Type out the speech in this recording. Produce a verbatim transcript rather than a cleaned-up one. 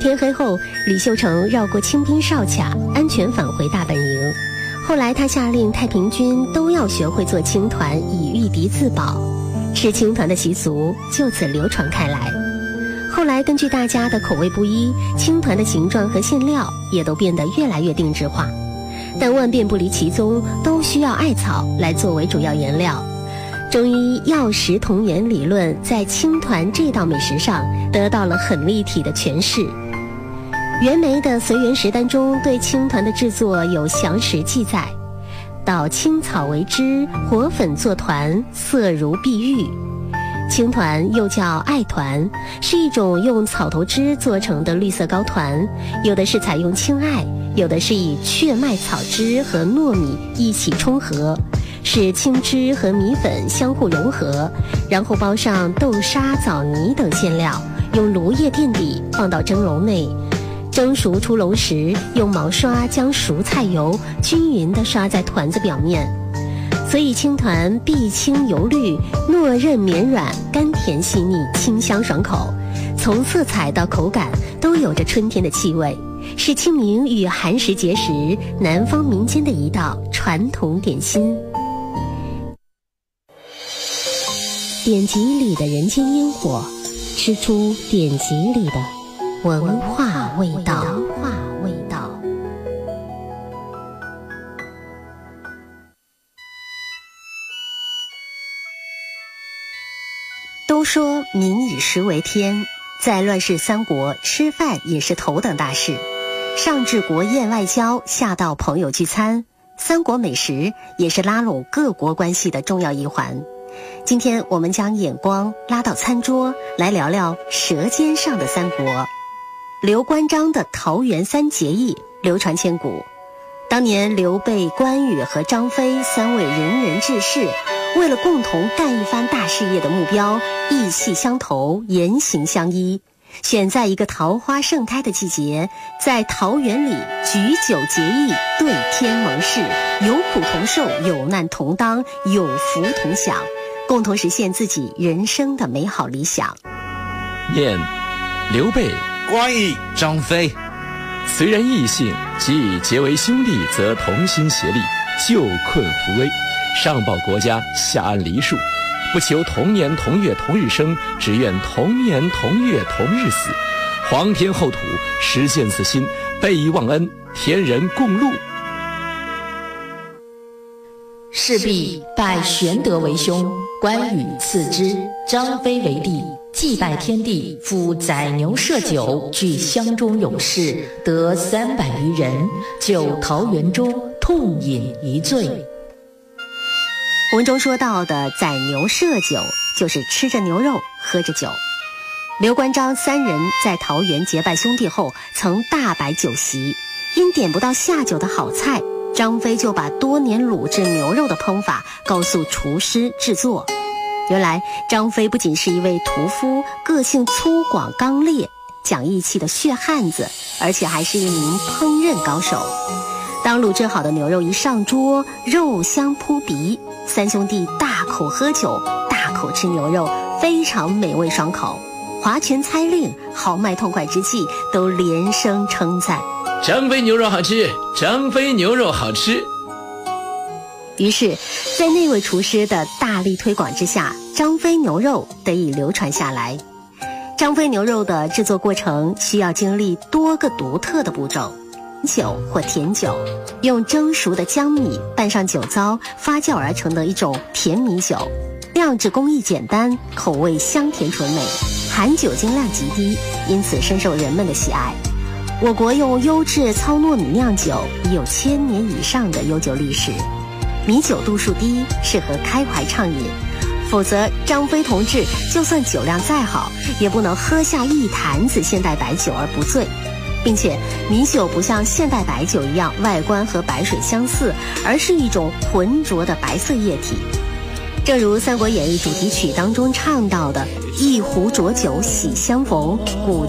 天黑后，李秀成绕过清兵哨卡，安全返回大本营。后来他下令太平军都要学会做青团，以御敌自保。吃青团的习俗就此流传开来。后来根据大家的口味不一，青团的形状和馅料也都变得越来越定制化。但万变不离其宗，都需要艾草来作为主要原料。中医药食同源理论在青团这道美食上得到了很立体的诠释。袁枚的《随园食单》中对青团的制作有详实记载：捣青草为汁，火粉做团，色如碧玉。青团又叫艾团，是一种用草头汁做成的绿色糕团，有的是采用青艾，有的是以雀麦草汁和糯米一起冲合，使青汁和米粉相互融合，然后包上豆沙、枣泥等馅料，用芦叶垫底，放到蒸笼内。蒸熟出笼时，用毛刷将熟菜油均匀地刷在团子表面。所以青团碧青油绿，糯韧绵软，甘甜细腻，清香爽口，从色彩到口感都有着春天的气味，是清明与寒食节时南方民间的一道传统点心。典籍里的人间烟火，吃出典籍里的文化味道。文化味道。都说民以食为天，在乱世三国，吃饭也是头等大事。上至国宴外交，下到朋友聚餐，三国美食也是拉拢各国关系的重要一环。今天我们将眼光拉到餐桌，来聊聊舌尖上的三国。刘关张的桃园三结义流传千古。当年刘备、关羽和张飞三位仁人志士，为了共同干一番大事业的目标，意气相投，言行相依，选在一个桃花盛开的季节，在桃园里举酒结义，对天盟誓，有苦同受，有难同当，有福同享，共同实现自己人生的美好理想。 念刘备、 关羽、 张飞，虽然异姓，既结为兄弟，则同心协力，救困扶危，上报国家，下安黎庶，不求同年同月同日生，只愿同年同月同日死。皇天厚土，实现此心，备以忘恩，天人共戮。 势必拜玄德为兄，关羽次之，张飞为弟，祭拜天地，夫宰牛设酒，聚乡中勇士，得三百余人，就桃园中痛饮一醉。 文中说到的宰牛设酒，就是吃着牛肉，喝着酒。刘关张三人在桃园结拜兄弟后，曾大摆酒席，因点不到下酒的好菜，张飞就把多年卤制牛肉的烹法告诉厨师制作。原来张飞不仅是一位屠夫，个性粗犷刚烈，讲义气的血汉子，而且还是一名烹饪高手。当卤制好的牛肉一上桌，肉香扑鼻，三兄弟大口喝酒，大口吃牛肉，非常美味爽口。划拳猜令，豪迈痛快之际，都连声称赞： 张飞牛肉好吃，张飞牛肉好吃。 于是在那位厨师的大力推广之下，张飞牛肉得以流传下来。张飞牛肉的制作过程需要经历多个独特的步骤。酒或甜酒，用蒸熟的江米拌上酒糟发酵而成的一种甜米酒，酿制工艺简单，口味香甜纯美，含酒精量极低，因此深受人们的喜爱。我国用优质糙糯米酿酒已有千年以上的悠久历史。米酒度数低，适合开怀畅饮，否则张飞同志就算酒量再好，也不能喝下一坛子现代白酒而不醉。并且米酒不像现代白酒一样外观和白水相似，而是一种浑浊的白色液体。正如《三国演义》主题曲当中唱到的：一壶浊酒喜相逢，古